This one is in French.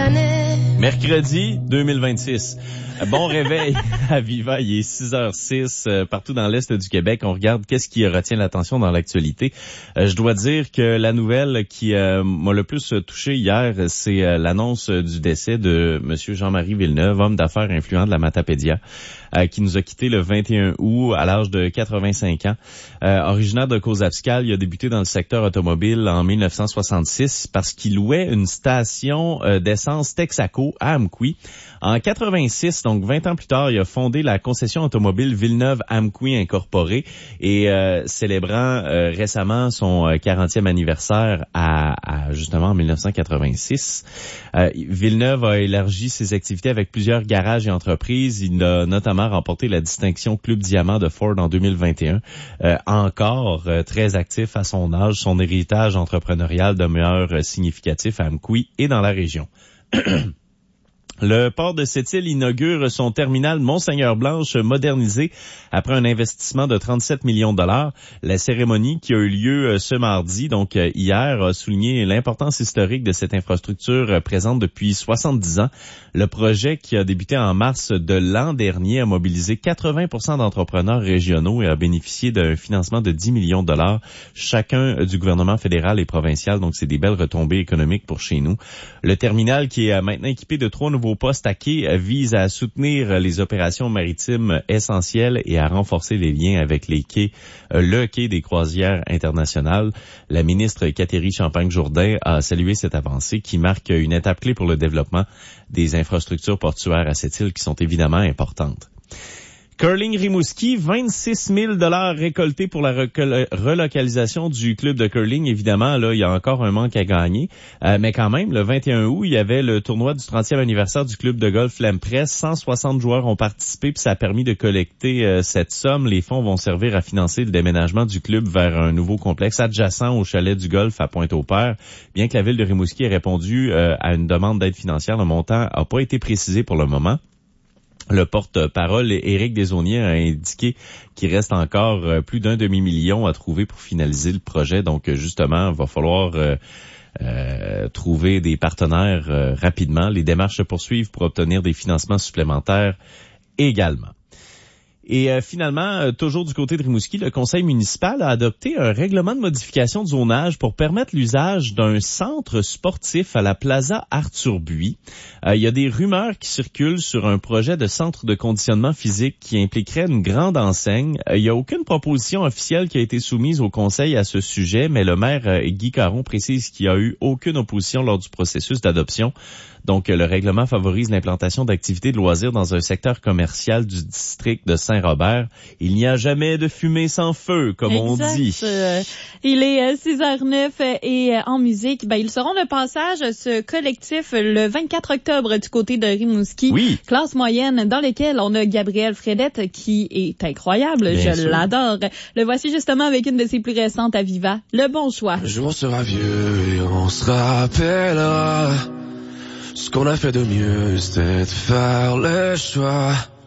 années. Mercredi 2026. Bon réveil à Viva, il est 6h06 partout dans l'Est du Québec. On regarde qu'est-ce qui retient l'attention dans l'actualité. Je dois dire que la nouvelle qui m'a le plus touché hier, c'est l'annonce du décès de Monsieur Jean-Marie Villeneuve, homme d'affaires influent de la Matapédia, qui nous a quitté le 21 août à l'âge de 85 ans. Originaire de Cozaspcal, il a débuté dans le secteur automobile en 1966 parce qu'il louait une station d'essence Texaco à Amqui. En 86, donc 20 ans plus tard, il a fondé la concession automobile Villeneuve-Amqui Incorporée et célébrant récemment son 40e anniversaire justement en 1986. Villeneuve a élargi ses activités avec plusieurs garages et entreprises. Il a notamment remporté la distinction Club Diamant de Ford en 2021. Encore très actif à son âge, son héritage entrepreneurial demeure significatif à Amqui et dans la région. Le port de Sept-Îles inaugure son terminal Mont-Seigneur-Blanche modernisé après un investissement de 37 millions de dollars. La cérémonie qui a eu lieu ce mardi, donc hier, a souligné l'importance historique de cette infrastructure présente depuis 70 ans. Le projet qui a débuté en mars de l'an dernier a mobilisé 80% d'entrepreneurs régionaux et a bénéficié d'un financement de 10 millions de dollars chacun du gouvernement fédéral et provincial. Donc, c'est des belles retombées économiques pour chez nous. Le terminal qui est maintenant équipé de 3 nouveaux postes à quai vise à soutenir les opérations maritimes essentielles et à renforcer les liens avec les quais, le quai des croisières internationales. La ministre Catherine Champagne-Jourdain a salué cette avancée qui marque une étape clé pour le développement des infrastructures portuaires à cette île qui sont évidemment importantes. Curling Rimouski, 26 000 $ récoltés pour la relocalisation du club de curling. Évidemment, là, il y a encore un manque à gagner. Mais quand même, le 21 août, il y avait le tournoi du 30e anniversaire du club de golf Lempress. 160 joueurs ont participé, puis ça a permis de collecter cette somme. Les fonds vont servir à financer le déménagement du club vers un nouveau complexe adjacent au chalet du golf à Pointe-au-Père. Bien que la ville de Rimouski ait répondu à une demande d'aide financière, le montant n'a pas été précisé pour le moment. Le porte-parole, Éric Desaulniers, a indiqué qu'il reste encore plus d'1 demi-million à trouver pour finaliser le projet. Donc, justement, il va falloir trouver des partenaires rapidement. Les démarches se poursuivent pour obtenir des financements supplémentaires également. Et finalement, toujours du côté de Rimouski, le conseil municipal a adopté un règlement de modification de zonage pour permettre l'usage d'un centre sportif à la Plaza Arthur-Buis. Il y a des rumeurs qui circulent sur un projet de centre de conditionnement physique qui impliquerait une grande enseigne. Il n'y a aucune proposition officielle qui a été soumise au conseil à ce sujet, mais le maire Guy Caron précise qu'il n'y a eu aucune opposition lors du processus d'adoption. Donc, le règlement favorise l'implantation d'activités de loisirs dans un secteur commercial du district de Saint-Robert. Il n'y a jamais de fumée sans feu, comme on dit. Il est 6h09 et en musique, ils seront de passage ce collectif le 24 octobre du côté de Rimouski. Oui. Classe moyenne dans lequel on a Gabriel Fredette qui est incroyable. Bien je sûr. l'adore. Le voici justement avec une de ses plus récentes à Viva. Le bon choix. Un jour on sera vieux et on se rappellera. Ce qu'on a fait de mieux, c'était de faire le choix